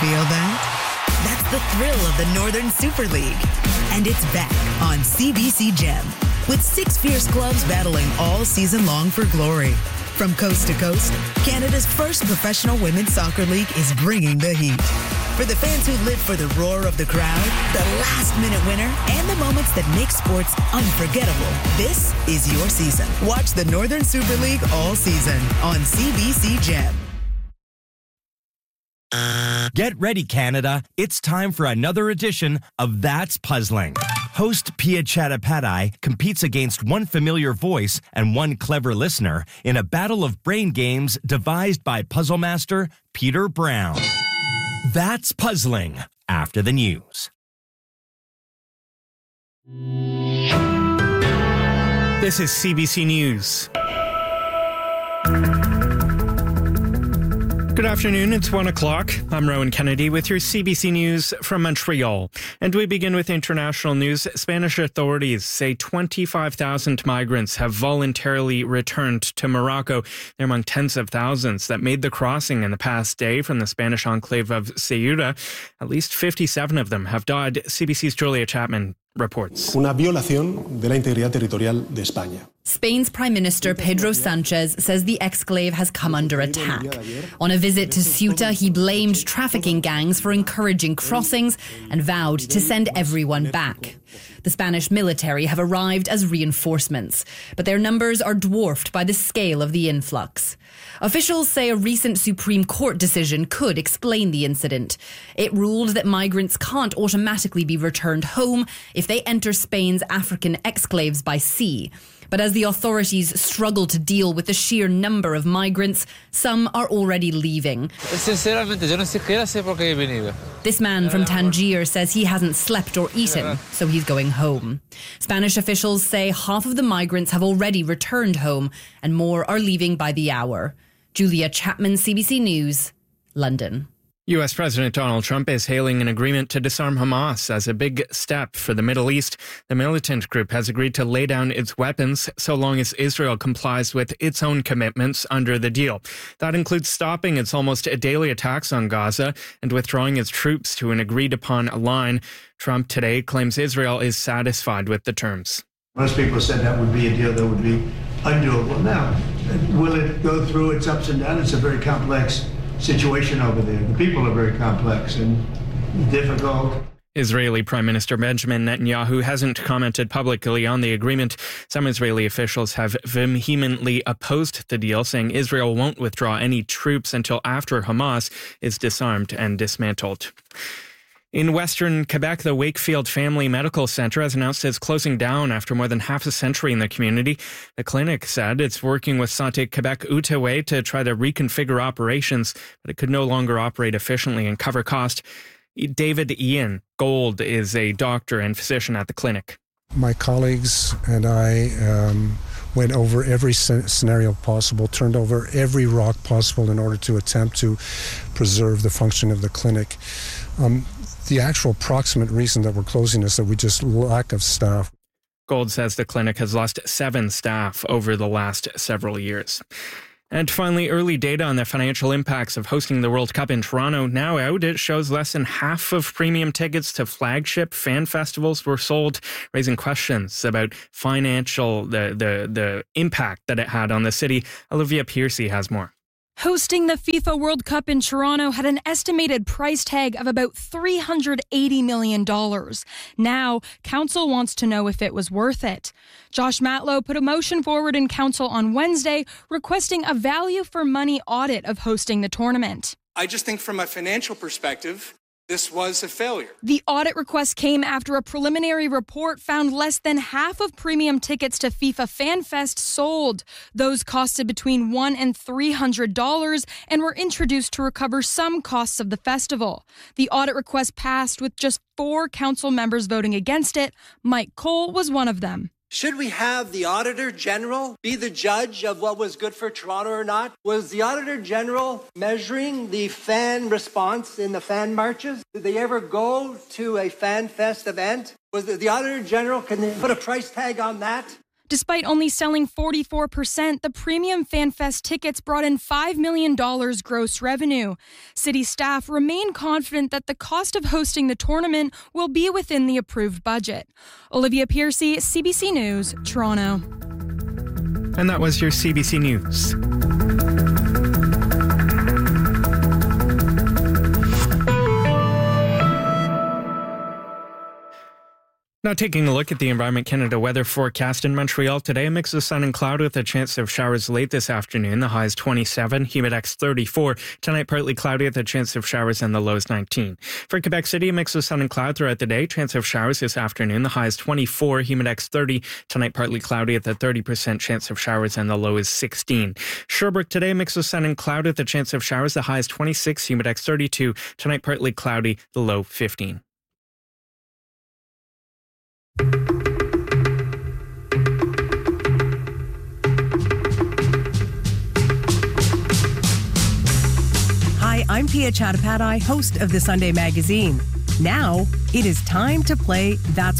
Feel that? That's the thrill of the Northern Super League. And it's back on CBC Gem, with 6 fierce clubs battling all season long for glory. From coast to coast, Canada's first professional women's soccer league is bringing the heat. For the fans who live for the roar of the crowd, the last-minute winner, and the moments that make sports unforgettable, this is your season. Watch the Northern Super League all season on CBC Gem. Get ready, Canada. It's time for another edition of That's Puzzling. Host Pia Chattopadhyay competes against one familiar voice and one clever listener in a battle of brain games devised by puzzle master Peter Brown. That's Puzzling, after the news. This is CBC News. Good afternoon, it's 1 o'clock. I'm Rowan Kennedy with your CBC News from Montreal. And we begin with international news. Spanish authorities say 25,000 migrants have voluntarily returned to Morocco. They're among tens of thousands that made the crossing in the past day from the Spanish enclave of Ceuta. At least 57 of them have died. CBC's Julia Chapman reports. Una violación de la integridad territorial de España. Spain's Prime Minister Pedro Sanchez says the exclave has come under attack. On a visit to Ceuta, he blamed trafficking gangs for encouraging crossings and vowed to send everyone back. The Spanish military have arrived as reinforcements, but their numbers are dwarfed by the scale of the influx. Officials say a recent Supreme Court decision could explain the incident. It ruled that migrants can't automatically be returned home if they enter Spain's African exclaves by sea. But as the authorities struggle to deal with the sheer number of migrants, some are already leaving. This man from Tangier says he hasn't slept or eaten, so he's going home. Spanish officials say half of the migrants have already returned home and more are leaving by the hour. Julia Chapman, CBC News, London. U.S. President Donald Trump is hailing an agreement to disarm Hamas as a big step for the Middle East. The militant group has agreed to lay down its weapons so long as Israel complies with its own commitments under the deal. That includes stopping its almost daily attacks on Gaza and withdrawing its troops to an agreed-upon line. Trump today claims Israel is satisfied with the terms. Most people said that would be a deal that would be undoable. Now, will it go through its ups and downs? It's a very complex situation over there. The people are very complex and difficult. Israeli Prime Minister Benjamin Netanyahu hasn't commented publicly on the agreement. Some Israeli officials have vehemently opposed the deal, saying Israel won't withdraw any troops until after Hamas is disarmed and dismantled. In Western Quebec, the Wakefield Family Medical Centre has announced it's closing down after more than half a century in the community. The clinic said it's working with Santé Québec Outaouais to try to reconfigure operations, but it could no longer operate efficiently and cover cost. David Ian Gold is a doctor and physician at the clinic. My colleagues and I went over every scenario possible, turned over every rock possible in order to attempt to preserve the function of the clinic. The actual proximate reason that we're closing is that we just lack of staff. Gold says the clinic has lost 7 staff over the last several years. And finally, early data on the financial impacts of hosting the World Cup in Toronto now out. It shows less than half of premium tickets to flagship fan festivals were sold, raising questions about the impact that it had on the city. Olivia Piercy has more. Hosting the FIFA World Cup in Toronto had an estimated price tag of about $380 million. Now, council wants to know if it was worth it. Josh Matlow put a motion forward in council on Wednesday requesting a value for money audit of hosting the tournament. I just think from a financial perspective, this was a failure. The audit request came after a preliminary report found less than half of premium tickets to FIFA FanFest sold. Those costed between $100 and $300 and were introduced to recover some costs of the festival. The audit request passed with just 4 council members voting against it. Mike Cole was one of them. Should we have the Auditor General be the judge of what was good for Toronto or not? Was the Auditor General measuring the fan response in the fan marches? Did they ever go to a fan fest event? Was the Auditor General, can they put a price tag on that? Despite only selling 44%, the Premium FanFest tickets brought in $5 million gross revenue. City staff remain confident that the cost of hosting the tournament will be within the approved budget. Olivia Piercy, CBC News, Toronto. And that was your CBC News. Now taking a look at the Environment Canada weather forecast in Montreal today, a mix of sun and cloud with a chance of showers late this afternoon. The high is 27, humidex 34. Tonight partly cloudy with a chance of showers and the low is 19. For Quebec City, a mix of sun and cloud throughout the day. Chance of showers this afternoon. The high is 24, humidex 30. Tonight partly cloudy with a 30% chance of showers and the low is 16. Sherbrooke today, a mix of sun and cloud with a chance of showers. The high is 26, humidex 32. Tonight partly cloudy, the low 15. Hi, I'm Pia Chattopadhyay, host of the Sunday Magazine. Now, it is time to play That's